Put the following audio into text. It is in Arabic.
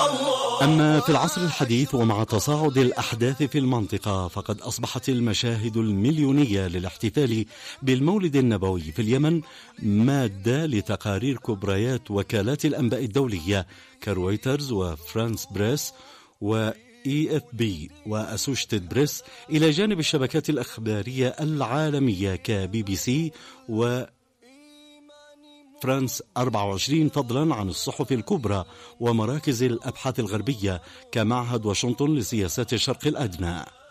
أما في العصر الحديث ومع تصاعد الأحداث في المنطقة، فقد أصبحت المشاهد المليونية للاحتفال بالمولد النبوي في اليمن مادة لتقارير كبريات وكالات الأنباء الدولية كرويترز وفرانس بريس وEFB وأسوشيتد بريس، إلى جانب الشبكات الأخبارية العالمية كBBC فرانس 24، فضلا عن الصحف الكبرى ومراكز الأبحاث الغربية كمعهد واشنطن لسياسات الشرق الأدنى.